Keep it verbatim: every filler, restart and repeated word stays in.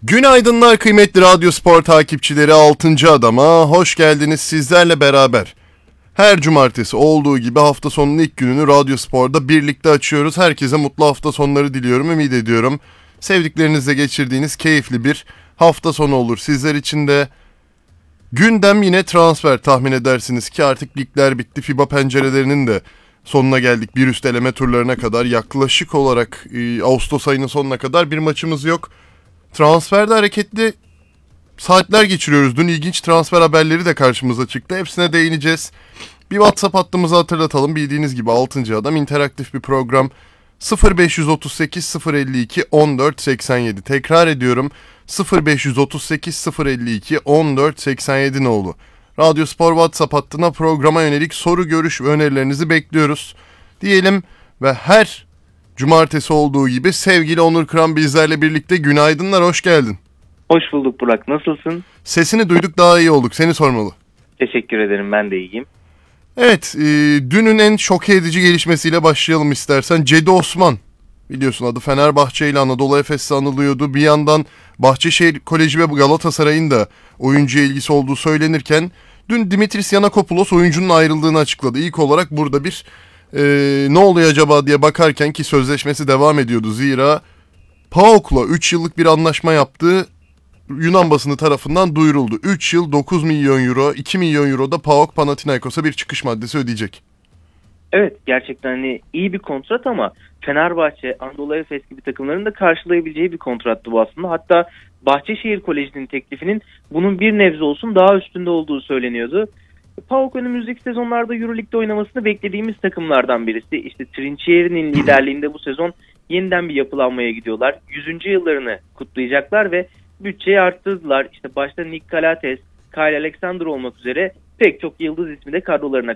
Günaydınlar kıymetli Radyo Spor takipçileri, altıncı Adam'a hoş geldiniz sizlerle beraber. Her cumartesi olduğu gibi hafta sonunun ilk gününü Radyo Spor'da birlikte açıyoruz. Herkese mutlu hafta sonları diliyorum, ümit ediyorum. Sevdiklerinizle geçirdiğiniz keyifli bir hafta sonu olur. Sizler için de gündem yine transfer, tahmin edersiniz ki artık ligler bitti. FIBA pencerelerinin de sonuna geldik. Bir üst eleme turlarına kadar yaklaşık olarak e, Ağustos ayının sonuna kadar bir maçımız yok. Transferde hareketli saatler geçiriyoruz. Dün ilginç transfer haberleri de karşımıza çıktı. Hepsine değineceğiz. Bir WhatsApp hattımızı hatırlatalım. Bildiğiniz gibi altıncı Adam interaktif bir program. sıfır beş otuz sekiz sıfır elli iki on dört seksen yedi. Tekrar ediyorum. sıfır beş otuz sekiz sıfır elli iki on dört seksen yedi nolu. Radyo Spor WhatsApp hattına programa yönelik soru, görüş ve önerilerinizi bekliyoruz. Diyelim ve her cumartesi olduğu gibi sevgili Onur Kıran bizlerle birlikte. Günaydınlar, hoş geldin. Hoş bulduk Burak, nasılsın? Sesini duyduk, daha iyi olduk, seni sormalı. Teşekkür ederim, ben de iyiyim. Evet, e, dünün en şok edici gelişmesiyle başlayalım istersen. Cedi Osman, biliyorsun adı Fenerbahçe ile Anadolu Efes'le anılıyordu. Bir yandan Bahçeşehir Koleji ve Galatasaray'ın da oyuncuya ilgisi olduğu söylenirken dün Dimitris Yanakopoulos oyuncunun ayrıldığını açıkladı. İlk olarak burada bir e, ne oluyor acaba diye bakarken, ki sözleşmesi devam ediyordu zira PAOK'la üç yıllık bir anlaşma yaptığı Yunan basını tarafından duyuruldu. üç yıl dokuz milyon euro, iki milyon euro da PAOK Panathinaikos'a bir çıkış maddesi ödeyecek. Evet, gerçekten hani iyi bir kontrat ama Fenerbahçe, Anadolu Efes gibi takımların da karşılayabileceği bir kontrattı bu aslında. Hatta Bahçeşehir Koleji'nin teklifinin bunun bir nebze olsun daha üstünde olduğu söyleniyordu. PAOK önümüzdeki sezonlarda Euroleague'de oynamasını beklediğimiz takımlardan birisi. İşte Trinchieri'nin liderliğinde bu sezon yeniden bir yapılanmaya gidiyorlar. yüzüncü yıllarını kutlayacaklar ve bütçeyi arttırdılar. İşte başta Nick Calates, Kyle Alexander olmak üzere pek çok yıldız ismi de kadrolarına